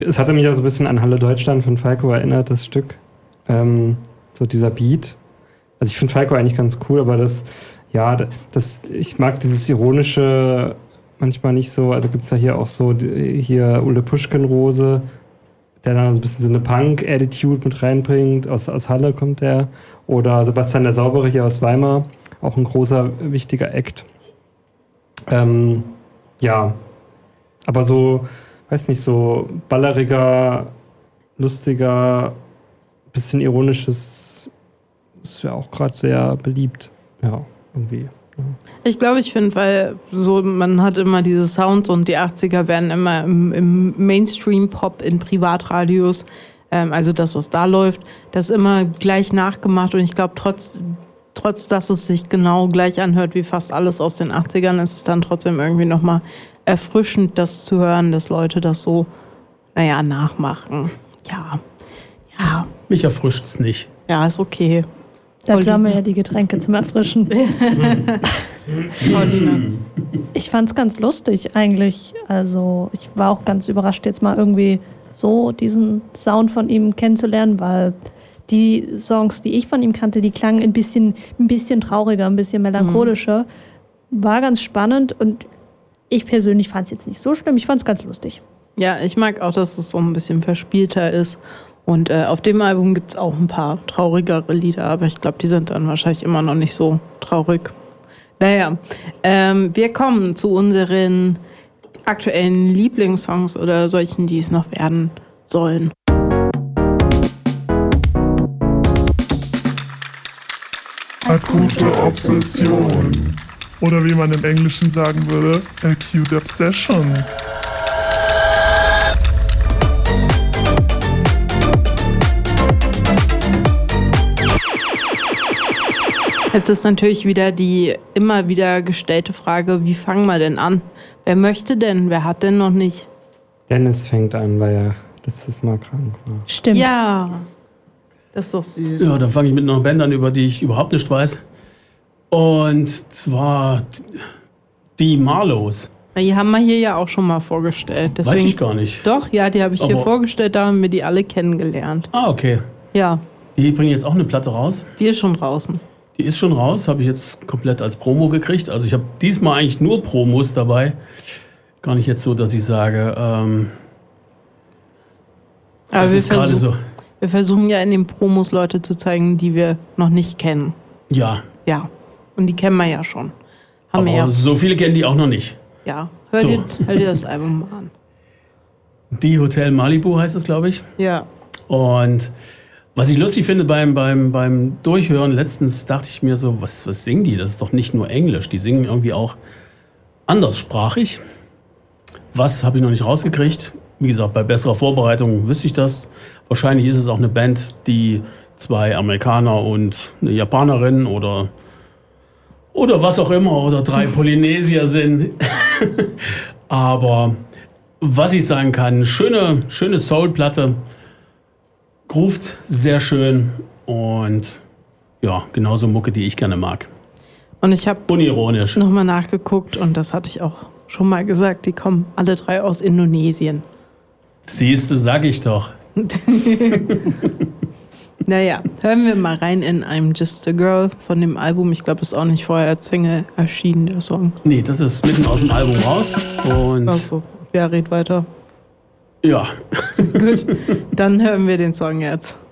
Es hatte mich auch so ein bisschen an Halle Deutschland von Falco erinnert, das Stück. So dieser Beat. Also ich finde Falco eigentlich ganz cool, aber ich mag dieses Ironische manchmal nicht so. Also gibt es ja hier auch so, hier Ulle Puschkin-Rose, der dann so ein bisschen so eine Punk-Attitude mit reinbringt. Aus Halle kommt der. Oder Sebastian der Saubere hier aus Weimar. Auch ein großer, wichtiger Act. Aber so, weiß nicht, so balleriger, lustiger, bisschen ironisches ist ja auch gerade sehr beliebt. Ja, irgendwie. Ja. Ich glaube, ich finde, weil so man hat immer diese Sounds und die 80er werden immer im Mainstream-Pop in Privatradios, also das, was da läuft, das immer gleich nachgemacht und ich glaube, trotz dass es sich genau gleich anhört wie fast alles aus den 80ern, ist es dann trotzdem irgendwie nochmal erfrischend, das zu hören, dass Leute das so, nachmachen. Ja. Mich erfrischt es nicht. Ja, ist okay. Dazu haben wir ja die Getränke zum Erfrischen. Ich fand es ganz lustig eigentlich. Also ich war auch ganz überrascht, jetzt mal irgendwie so diesen Sound von ihm kennenzulernen, weil die Songs, die ich von ihm kannte, die klangen ein bisschen trauriger, ein bisschen melancholischer. War ganz spannend und ich persönlich fand es jetzt nicht so schlimm. Ich fand es ganz lustig. Ja, ich mag auch, dass es so ein bisschen verspielter ist. Und auf dem Album gibt es auch ein paar traurigere Lieder, aber ich glaube, die sind dann wahrscheinlich immer noch nicht so traurig. Naja, wir kommen zu unseren aktuellen Lieblingssongs oder solchen, die es noch werden sollen. Akute Obsession. Oder wie man im Englischen sagen würde, Acute Obsession. Jetzt ist natürlich wieder die immer wieder gestellte Frage, wie fangen wir denn an? Wer möchte denn? Wer hat denn noch nicht? Dennis fängt an, weil er letztes Mal krank war. Stimmt. Ja, das ist doch süß. Ja, dann fange ich mit einer Band an, über die ich überhaupt nicht weiß. Und zwar die Marlows. Die haben wir hier ja auch schon mal vorgestellt. Deswegen, weiß ich gar nicht. Doch, ja, die habe ich hier vorgestellt, da haben wir die alle kennengelernt. Ah, okay. Ja. Die bringen jetzt auch eine Platte raus. Die ist schon draußen. Die ist schon raus, habe ich jetzt komplett als Promo gekriegt. Also ich habe diesmal eigentlich nur Promos dabei. Gar nicht jetzt so, dass ich sage, das ist gerade so. Wir versuchen ja in den Promos Leute zu zeigen, die wir noch nicht kennen. Ja. Ja, und die kennen wir ja schon. Aber so viele kennen die auch noch nicht. Ja, hör dir das Album mal an. Die Hotel Malibu heißt es, glaube ich. Ja. Und was ich lustig finde beim Durchhören, letztens dachte ich mir so, was singen die? Das ist doch nicht nur Englisch. Die singen irgendwie auch anderssprachig. Was habe ich noch nicht rausgekriegt? Wie gesagt, bei besserer Vorbereitung wüsste ich das. Wahrscheinlich ist es auch eine Band, die 2 Amerikaner und eine Japanerin oder was auch immer oder 3 Polynesier sind. Aber was ich sagen kann, schöne Soul-Platte. Groovt sehr schön und ja, genauso Mucke, die ich gerne mag. Und ich habe unironisch nochmal nachgeguckt und das hatte ich auch schon mal gesagt, die kommen alle 3 aus Indonesien. Siehste, sag ich doch. Naja, hören wir mal rein in I'm Just a Girl von dem Album. Ich glaube, ist auch nicht vorher als Single erschienen, der Song. Nee, das ist mitten aus dem Album raus. Und ach so, ja, red weiter. Ja. Gut, dann hören wir den Song jetzt.